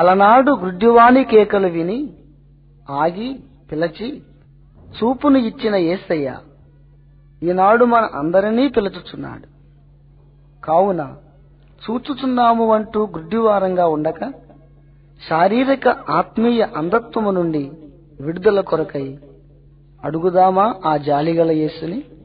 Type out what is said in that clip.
అలనాడు గుడ్డివాని కేకలు విని ఆగి పిలచి చూపును ఇచ్చిన యేసయ్య ఈనాడు మన అందరినీ పిలుచుచున్నాడు. కావున చూచుచున్నాము అంటూ గుడ్డివారంగా ఉండక శారీరక ఆత్మీయ అంధత్వము నుండి విడుదల కొరకై అడుగుదామా ఆ జాలిగల యేసుని.